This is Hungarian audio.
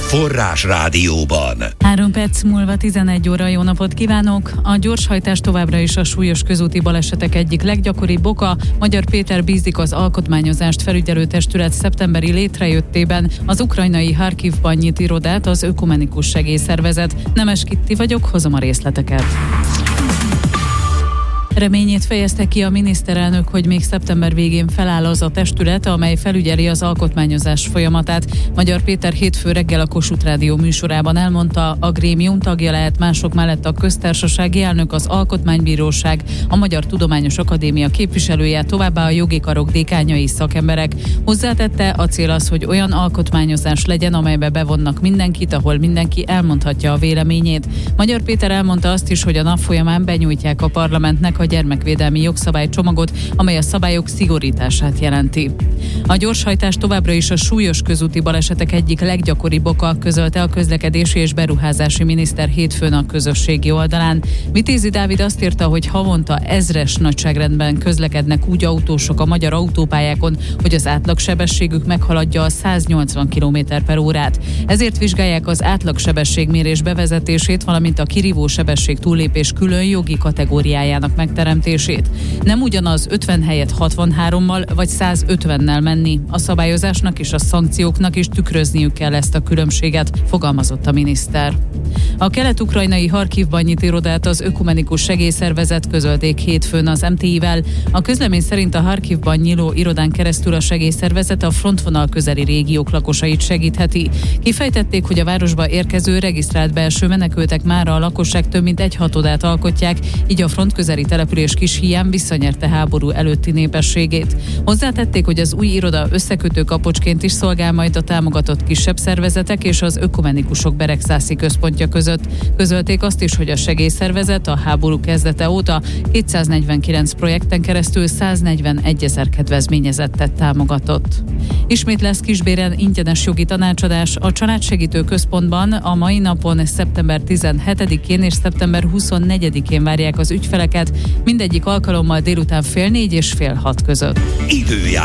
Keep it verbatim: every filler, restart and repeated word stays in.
Forrás Rádióban. Három perc múlva tizenegy óra, jó napot kívánok! A gyorshajtás továbbra is a súlyos közúti balesetek egyik leggyakoribb oka. Magyar Péter bízik az alkotmányozást felügyelő testület szeptemberi létrejöttében. Az ukrajnai Harkivban nyit irodát az Ökumenikus Segélyszervezet. Nemes Kitti vagyok, hozom a részleteket. Reményét fejezte ki a miniszterelnök, hogy még szeptember végén feláll az a testület, amely felügyeli az alkotmányozás folyamatát. Magyar Péter hétfő reggel a Kossuth Rádió műsorában elmondta, a grémium tagja lehet mások mellett a köztársasági elnök, az Alkotmánybíróság, a Magyar Tudományos Akadémia képviselője, továbbá a jogi karok dékányai szakemberek. Hozzátette, a cél az, hogy olyan alkotmányozás legyen, amelybe bevonnak mindenkit, ahol mindenki elmondhatja a véleményét. Magyar Péter elmondta azt is, hogy a nap folyamán benyújtják a parlamentnek a gyermekvédelmi jogszabálycsomagot, amely a szabályok szigorítását jelenti. A gyorshajtás továbbra is a súlyos közúti balesetek egyik leggyakoribb oka, közölte a közlekedési és beruházási miniszter hétfőn a közösségi oldalán. Vitézi Dávid azt írta, hogy havonta ezres nagyságrendben közlekednek úgy autósok a magyar autópályákon, hogy az átlagsebességük meghaladja a száznyolcvan kilométer per órát. Ezért vizsgálják az átlagsebességmérés bevezetését, valamint a kirívó sebesség túllépés külön jogi kategóriájának megteremtését. Nem ugyanaz ötven helyett hatvanhárommal vagy száz ötvennel menni. A szabályozásnak és a szankcióknak is tükrözniük kell ezt a különbséget, fogalmazott a miniszter. A kelet-ukrajnai Harkivban nyit irodát az Ökumenikus Segélyszervezet, közölték hétfőn az em té i-vel. A közlemény szerint a Harkivban nyíló irodán keresztül a segélyszervezet a frontvonal közeli régiók lakosait segítheti. Kifejtették, hogy a városba érkező regisztrált belső menekültek mára a lakosság több mint egyhatodát alkotják, így a front közeli település Kishiján visszanyerte háború előtti népességét. Hozzátették, hogy az új iroda összekötő kapocsként is szolgál majd a támogatott kisebb szervezetek és az ökumenikusok beregszászi központja között. Közölték azt is, hogy a segélyszervezet a háború kezdete óta kétszáznegyvenkilenc projekten keresztül száznegyvenegy ezer kedvezményezettet támogatott. Ismét lesz Kisbéren ingyenes jogi tanácsadás. A Családsegítő Központban a mai napon, szeptember tizenhetedikén és szeptember huszonnegyedikén várják az ügyfeleket, mindegyik alkalommal délután fél négy és fél hat között. Időjárás.